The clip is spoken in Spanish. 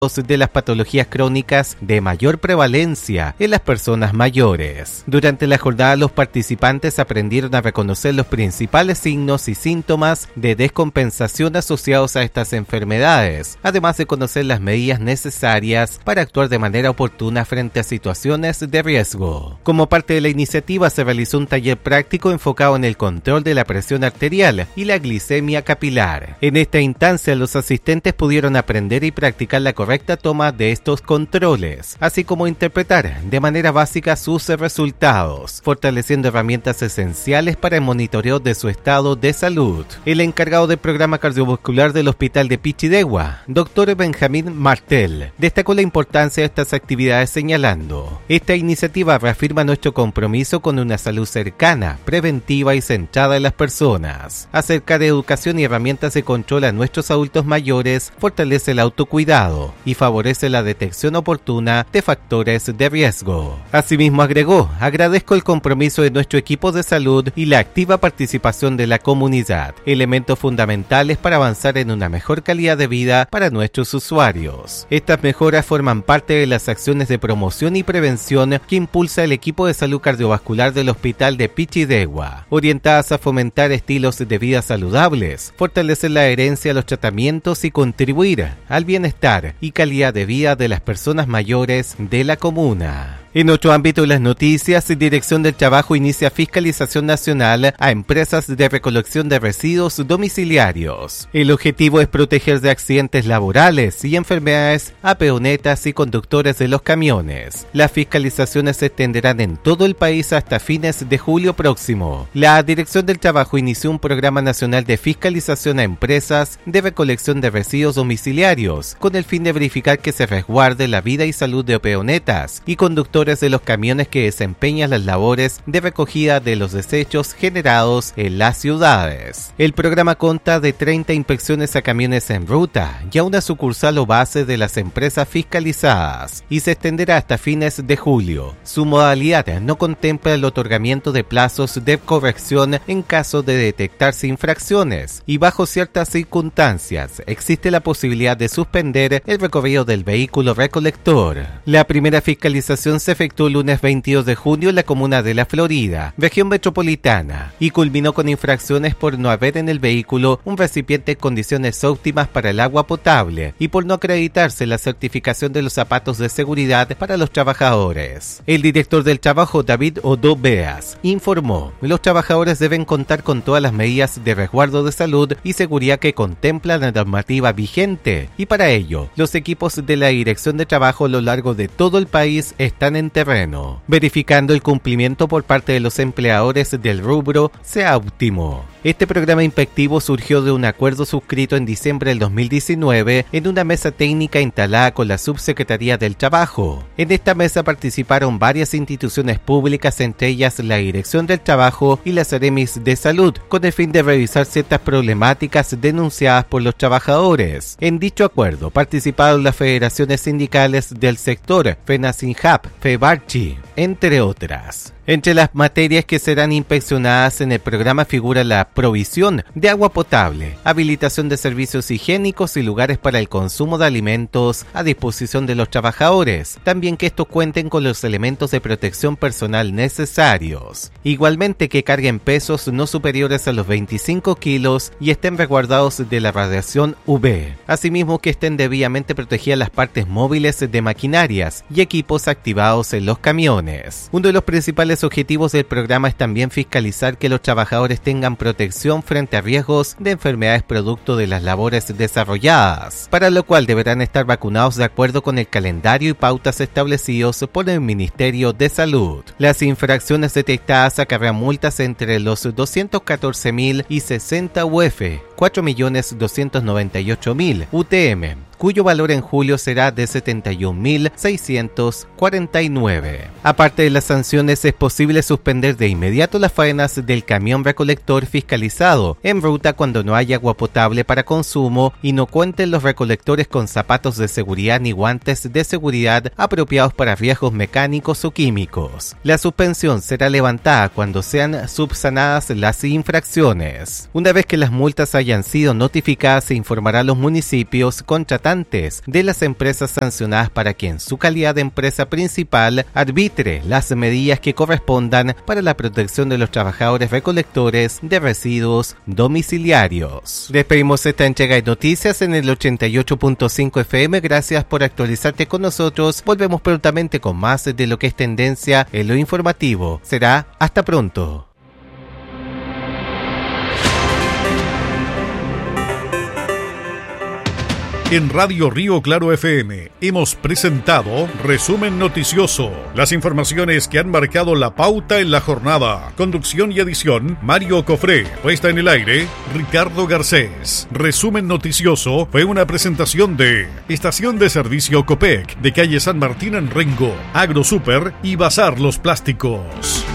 de las patologías crónicas de mayor prevalencia en las personas mayores. Durante la jornada, los participantes aprendieron a reconocer los principales signos y síntomas de descompensación asociados a estas enfermedades, además de conocer las medidas necesarias para actuar de manera oportuna frente a situaciones de riesgo. Como parte de la iniciativa, se realizó un taller práctico enfocado en el control de la presión arterial y la glicemia capilar. En esta instancia, los asistentes pudieron aprender y practicar la correcta toma de estos controles, así como interpretar de manera básica sus resultados, fortaleciendo herramientas esenciales para el monitoreo de su estado de salud. El encargado del programa cardiovascular del Hospital de Pichidegua, Dr. Benjamín Martel, destacó la importancia de estas actividades señalando: esta iniciativa reafirma nuestro compromiso con una salud cercana, preventiva y centrada en las personas. Acercar educación y herramientas de control a nuestros adultos mayores fortalece el autocuidado y favorece la detección oportuna de factores de riesgo. Asimismo, agregó: agradezco el compromiso de nuestro equipo de salud y la activa participación de la comunidad, elementos fundamentales para avanzar en una mejor calidad de vida para nuestros usuarios. Estas mejoras forman parte de las acciones de promoción y prevención que impulsa el equipo de salud cardiovascular del Hospital de Pichidegua, orientadas a fomentar estilos de vida saludables, fortalecer la adherencia a los tratamientos y contribuir al bienestar y calidad de vida de las personas mayores de la comuna. En otro ámbito de las noticias, Dirección del Trabajo inicia fiscalización nacional a empresas de recolección de residuos domiciliarios. El objetivo es proteger de accidentes laborales y enfermedades a peonetas y conductores de los camiones. Las fiscalizaciones se extenderán en todo el país hasta fines de julio próximo. La Dirección del Trabajo inició un programa nacional de fiscalización a empresas de recolección de residuos domiciliarios, con el fin de verificar que se resguarde la vida y salud de peonetas y conductores de los camiones que desempeñan las labores de recogida de los desechos generados en las ciudades. El programa consta de 30 inspecciones a camiones en ruta y a una sucursal o base de las empresas fiscalizadas y se extenderá hasta fines de julio. Su modalidad no contempla el otorgamiento de plazos de corrección en caso de detectarse infracciones y bajo ciertas circunstancias existe la posibilidad de suspender el recorrido del vehículo recolector. La primera fiscalización se efectuó el lunes 22 de junio en la comuna de La Florida, región metropolitana, y culminó con infracciones por no haber en el vehículo un recipiente en condiciones óptimas para el agua potable y por no acreditarse la certificación de los zapatos de seguridad para los trabajadores. El director del trabajo, David Odo Beas, informó: los trabajadores deben contar con todas las medidas de resguardo de salud y seguridad que contempla la normativa vigente, y para ello, los equipos de la Dirección de Trabajo a lo largo de todo el país están en terreno, verificando el cumplimiento por parte de los empleadores del rubro sea óptimo. Este programa inspectivo surgió de un acuerdo suscrito en diciembre del 2019 en una mesa técnica instalada con la Subsecretaría del Trabajo. En esta mesa participaron varias instituciones públicas, entre ellas la Dirección del Trabajo y las Seremis de Salud, con el fin de revisar ciertas problemáticas denunciadas por los trabajadores. En dicho acuerdo participaron las federaciones sindicales del sector, FENASINJAP, FEBARCHI, entre otras. Entre las materias que serán inspeccionadas en el programa figura la provisión de agua potable, habilitación de servicios higiénicos y lugares para el consumo de alimentos a disposición de los trabajadores, también que estos cuenten con los elementos de protección personal necesarios. Igualmente que carguen pesos no superiores a los 25 kilos y estén resguardados de la radiación UV. Asimismo que estén debidamente protegidas las partes móviles de maquinarias y equipos activados en los camiones. Uno de los principales objetivos del programa es también fiscalizar que los trabajadores tengan protección frente a riesgos de enfermedades producto de las labores desarrolladas, para lo cual deberán estar vacunados de acuerdo con el calendario y pautas establecidos por el Ministerio de Salud. Las infracciones detectadas acarrean multas entre los 214.000 y 60 UF, 4.298.000 UTM, cuyo valor en julio será de 71.649. Aparte de las sanciones, es posible suspender de inmediato las faenas del camión recolector fiscalizado en ruta cuando no haya agua potable para consumo y no cuenten los recolectores con zapatos de seguridad ni guantes de seguridad apropiados para riesgos mecánicos o químicos. La suspensión será levantada cuando sean subsanadas las infracciones. Una vez que las multas hayan sido notificadas, se informará a los municipios contratantes representantes de las empresas sancionadas para que en su calidad de empresa principal arbitre las medidas que correspondan para la protección de los trabajadores recolectores de residuos domiciliarios. Despedimos esta entrega de noticias en el 88.5 FM. Gracias por actualizarte con nosotros. Volvemos prontamente con más de lo que es tendencia en lo informativo. Será hasta pronto. En Radio Río Claro FM hemos presentado Resumen Noticioso, las informaciones que han marcado la pauta en la jornada. Conducción y edición, Mario Cofré. Puesta en el aire, Ricardo Garcés. Resumen Noticioso fue una presentación de Estación de Servicio Copec, de calle San Martín en Rengo, AgroSuper y Bazar Los Plásticos.